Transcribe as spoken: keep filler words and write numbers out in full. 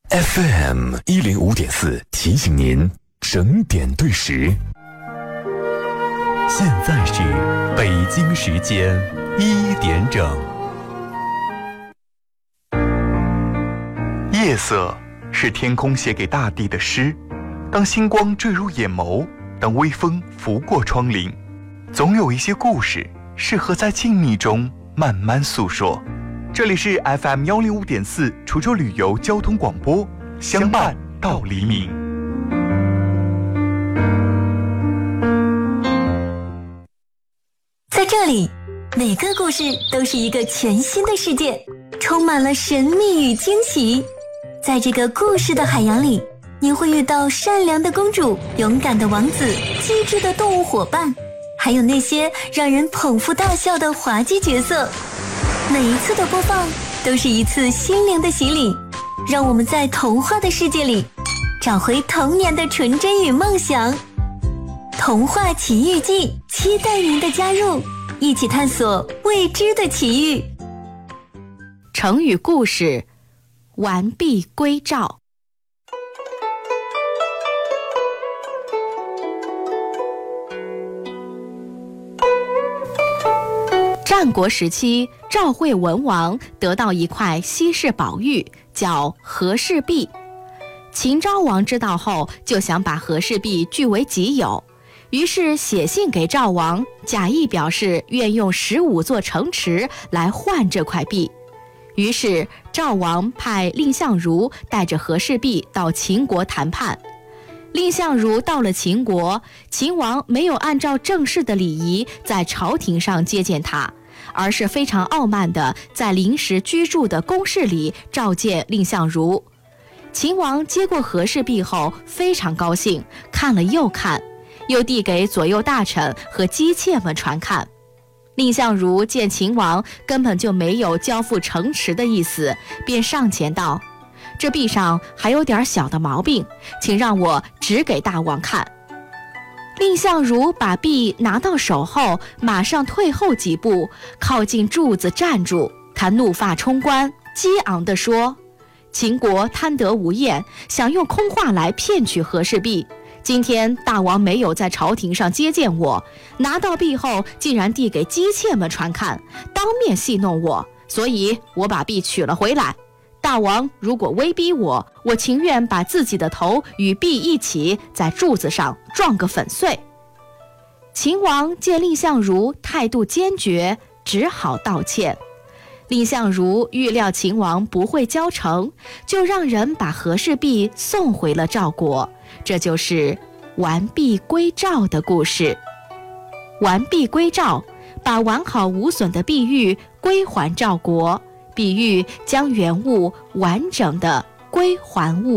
F M 一零五点四提醒您整点对时。现在是北京时间一点整。 夜色是天空写给大地的诗，当星光坠入眼眸，当微风拂过窗棂，总有一些故事适合在静谧中慢慢诉说。这里是 F M 一零五点四滁州旅游交通广播，相伴到黎明。 在这里，每个故事都是一个全新的世界，充满了神秘与惊喜。在这个故事的海洋里，你会遇到善良的公主、勇敢的王子、机智的动物伙伴，还有那些让人捧腹大笑的滑稽角色。每一次的播放都是一次心灵的洗礼，让我们在童话的世界里找回童年的纯真与梦想。童话奇遇记，期待您的加入，一起探索未知的奇遇。 成语故事：完璧归赵。战国时期，赵惠文王得到一块稀世宝玉，叫和氏璧。秦昭王知道后，就想把和氏璧据为己有，于是写信给赵王，假意表示愿用十五座城池来换这块璧。于是赵王派蔺相如带着和氏璧到秦国谈判。蔺相如到了秦国，秦王没有按照正式的礼仪在朝廷上接见他，而是非常傲慢地在临时居住的宫室里召见蔺相如。秦王接过和氏璧后非常高兴，看了又看，又递给左右大臣和姬妾们传看。蔺相如见秦王根本就没有交付城池的意思，便上前道：这璧上还有点小的毛病，请让我指给大王看。蔺相如把璧拿到手后，马上退后几步，靠近柱子站住。他怒发冲冠，激昂地说：秦国贪得无厌，想用空话来骗取和氏璧。今天大王没有在朝廷上接见我，拿到璧后竟然递给姬妾们传看，当面戏弄我，所以我把璧取了回来。大王如果威逼我，我情愿把自己的头与璧一起在柱子上撞个粉碎。秦王见蔺相如态度坚决，只好道歉。蔺相如预料秦王不会交成，就让人把和氏璧送回了赵国。这就是完璧归赵的故事。完璧归赵，把完好无损的璧玉归还赵国，比喻将原物完整的归还物。